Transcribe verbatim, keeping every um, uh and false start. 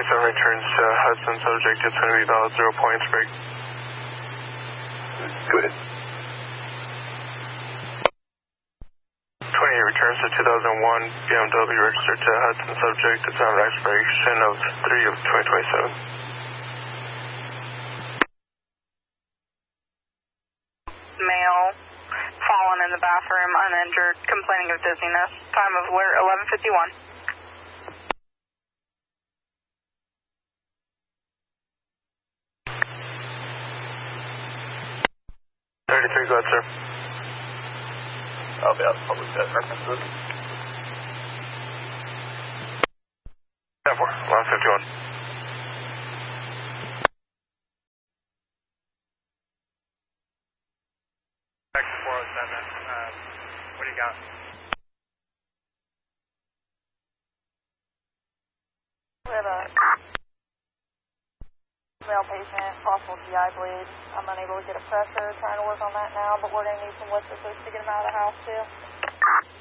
twenty-seven returns to Hudson, subject, it's going to be valid, zero points, break. Go ahead. twenty-eight returns to two thousand one B M W registered to Hudson, subject, it's on expiration of three of twenty twenty-seven. Male, fallen in the bathroom, uninjured, complaining of dizziness. Time of alert, eleven fifty-one. thirty-three, go ahead, sir. I'll be out of public death references. ten four, eleven fifty-one. four oh seven, uh, what do you got? We have a male patient, possible G I bleed. I'm unable to get a pressure, trying to work on that now, but we're going to need some lift assist to get him out of the house too.